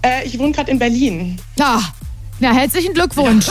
Ich wohne gerade in Berlin. Ja. Na, herzlichen Glückwunsch.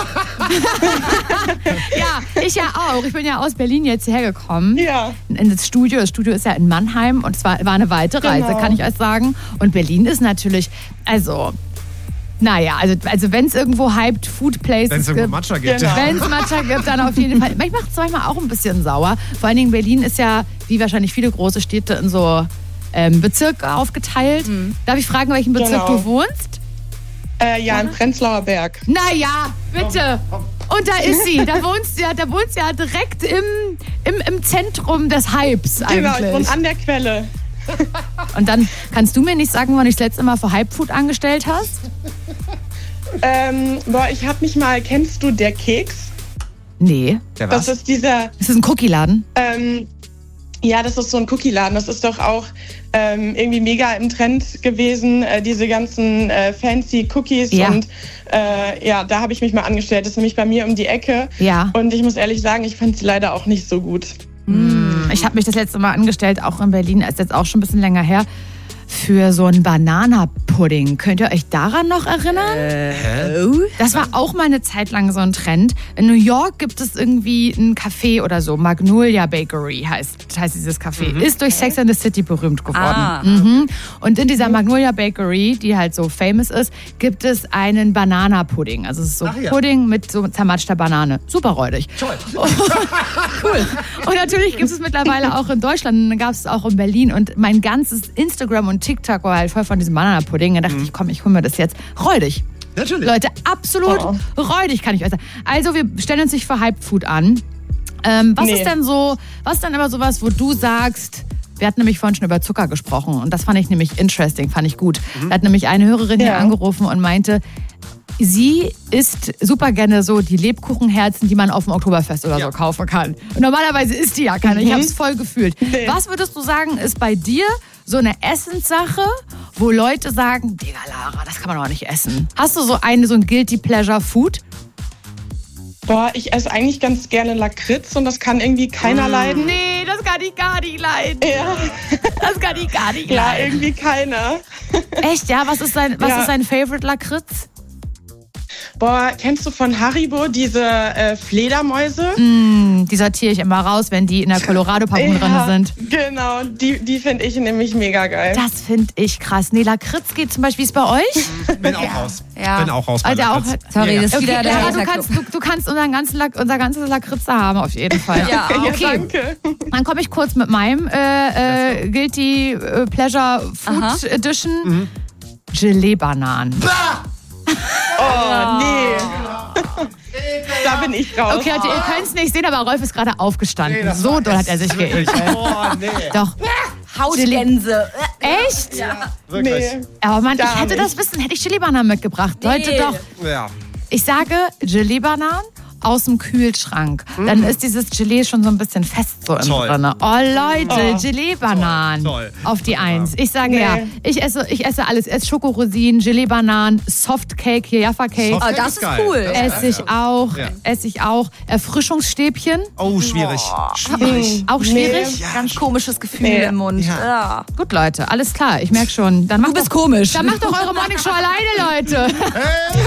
Ja, ich ja auch. Ich bin ja aus Berlin jetzt hierher gekommen. Ja. In das Studio. Das Studio ist ja in Mannheim und es war eine weite Reise, kann ich euch sagen. Und Berlin ist natürlich, also wenn es irgendwo hyped Food Places Wenn es irgendwo Matcha gibt. Genau. Wenn es Matcha gibt, dann auf jeden Fall. Mich macht es manchmal auch ein bisschen sauer. Vor allen Dingen Berlin ist ja, wie wahrscheinlich viele große Städte, in so Bezirke aufgeteilt. Darf ich fragen, welchen Bezirk du wohnst? Ja, in Prenzlauer Berg. Naja, bitte. Und da ist sie. Da wohnst du ja direkt im Zentrum des Hypes eigentlich. Genau, ich wohne an der Quelle. Und dann kannst du mir nicht sagen, wann du das letzte Mal für Hypefood angestellt hast? Ich hab mich mal, kennst du der Keks? Nee. Der was? Das ist dieser, Ist das ein Cookie-Laden? ja, das ist so ein Cookie-Laden. Das ist doch auch irgendwie mega im Trend gewesen, diese ganzen fancy Cookies. Ja. Und da habe ich mich mal angestellt. Das ist nämlich bei mir um die Ecke. Ja. Und ich muss ehrlich sagen, ich fand sie leider auch nicht so gut. Ich habe mich das letzte Mal angestellt, auch in Berlin, ist jetzt auch schon ein bisschen länger her, für so einen Bananapudding. Könnt ihr euch daran noch erinnern? Das war auch mal eine Zeit lang so ein Trend. In New York gibt es irgendwie ein Café oder so, Magnolia Bakery heißt dieses Café. Ist durch Sex and the City berühmt geworden. Und in dieser Magnolia Bakery, die halt so famous ist, gibt es einen Bananapudding. Also es ist so Pudding mit so zermatschter Banane. Super räudig. Toll. Cool. Und natürlich gibt es mittlerweile auch in Deutschland, und dann gab es auch in Berlin. Und mein ganzes Instagram und TikTok war halt voll von diesem Bananapudding. Da dachte ich, komm, ich hole mir das jetzt. Räudig. Natürlich. Leute, absolut räudig, kann ich euch sagen. Also wir stellen uns nicht für Hyped Food an. Was ist denn aber sowas, wo du sagst, wir hatten nämlich vorhin schon über Zucker gesprochen und das fand ich nämlich interesting, fand ich gut. Da hat nämlich eine Hörerin hier angerufen und meinte, sie isst super gerne so die Lebkuchenherzen, die man auf dem Oktoberfest oder so kaufen kann. Und normalerweise isst die ja keine. Ich habe es voll gefühlt. Nee. Was würdest du sagen, ist bei dir so eine Essenssache, wo Leute sagen, Digga Lara, das kann man doch nicht essen? Hast du so ein Guilty Pleasure Food? Boah, ich esse eigentlich ganz gerne Lakritz und das kann irgendwie keiner leiden. Nee, das kann ich gar nicht leiden. Ja. Das kann ich gar nicht Ja, leiden. irgendwie keiner. Echt, ja? Was ist dein Favorite Lakritz? Boah, kennst du von Haribo diese Fledermäuse? Die sortiere ich immer raus, wenn die in der Colorado-Packung drin sind. Genau, die finde ich nämlich mega geil. Das finde ich krass. Nee, Lakritz geht zum Beispiel, wie ist bei euch? Bin auch raus. Ja. Bin auch raus bei Also auch, Lakritz. sorry, das ist okay, wieder der Lara, Hater-Club. du kannst unser ganzes Lakritz da haben, auf jeden Fall. Ja, okay. Danke. Dann komme ich kurz mit meinem Guilty Pleasure Food Edition. Gelee-Bananen. Oh, nee. Da bin ich raus. Okay, Leute, ihr könnt es nicht sehen, aber Rolf ist gerade aufgestanden. Nee, das so war doll hat er sich geekelt. Oh, nee. Doch. Hautgänse. Echt? Ja. Wirklich. Nee. Aber Mann, Gar ich hätte nicht. das wissen, hätte ich Gelee-Bananen mitgebracht. Leute, doch. Ja. Ich sage Gelee-Bananen aus dem Kühlschrank. Dann ist dieses Gelee schon so ein bisschen fest so Toll. drin. Oh Leute, Gelee-Bananen. Toll. Auf die Eins. Ich sage ja, ich esse alles. Ich esse Schokorosinen, Gelee-Bananen, Softcake, hier Jaffa-Cake. Softcake das ist geil. cool. Das ist Esse ich geil. auch. Ja. Esse ich auch. Erfrischungsstäbchen. Oh, schwierig. Schwierig. Auch schwierig. Ganz komisches Gefühl Nee. im Mund. Ja. Ja. Gut, Leute, alles klar. Ich merke schon. Dann macht Du bist komisch. Dann macht doch eure Morningshow alleine, Leute.